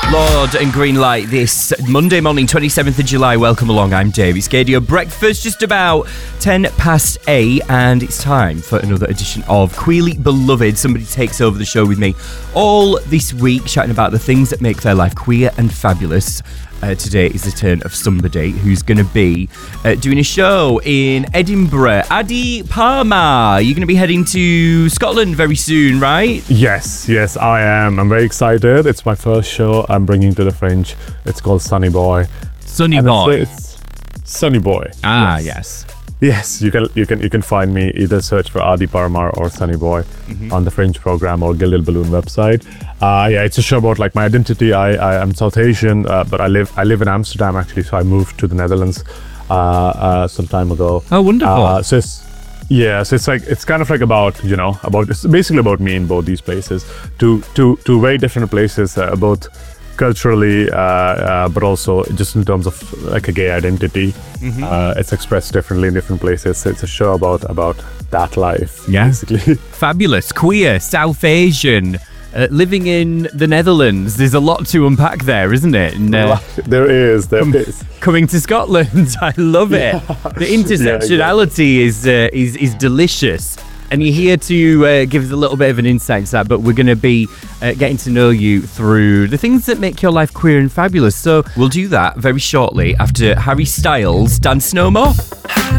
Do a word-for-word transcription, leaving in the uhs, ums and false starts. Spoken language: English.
Lord and Greenlight this Monday morning, twenty-seventh of July. Welcome along, I'm Dave. It's Gadio Breakfast, just about ten past eight, and it's time for another edition of Queerly Beloved. Somebody takes over the show with me all this week, chatting about the things that make their life queer and fabulous. Uh, today is the turn of somebody who's going to be uh, doing a show in Edinburgh. Adi Parma, you're going to be heading to Scotland very soon, right? Yes, yes, I am. I'm very excited. It's my first show I'm bringing to the Fringe. It's called Sunny Boy. Sunny and Boy. It's, it's Sunny Boy. Ah, yes. yes. Yes, you can you can you can find me either search for Adi Parmar or Sunny Boy mm-hmm. on the Fringe program or Gilded Balloon website. Uh, yeah, it's a show about like my identity. I I am South Asian, uh, but I live I live in Amsterdam actually. So I moved to the Netherlands uh, uh, some time ago. Oh, wonderful! Uh, so it's yeah, so it's like it's kind of like about you know about it's basically about me in both these places. Two two two very different places, uh, both culturally, uh, uh, but also just in terms of like a gay identity. Mm-hmm. Uh, it's expressed differently in different places. So it's a show about about that life, yeah. basically. Fabulous, queer, South Asian, uh, living in the Netherlands. There's a lot to unpack there, isn't it? And, uh, there is, there com- is. Coming to Scotland, I love it. Yeah. The intersectionality yeah, exactly. is uh, is is delicious. And you're here to uh, give us a little bit of an insight to that, but we're going to be uh, getting to know you through the things that make your life queer and fabulous. So we'll do that very shortly after Harry Styles, Dance No More.